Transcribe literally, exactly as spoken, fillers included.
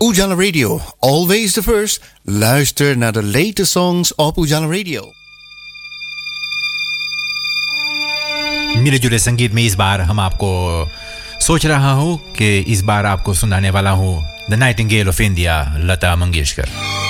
Ujala Radio, always the first. Luister naar de latest songs op Ujala Radio. मिले जुले संगीत में इस बार हम आपको सोच रहा हूं कि इस बार आपको सुनाने वाला हूं द Nightingale of India Lata Mangeshkar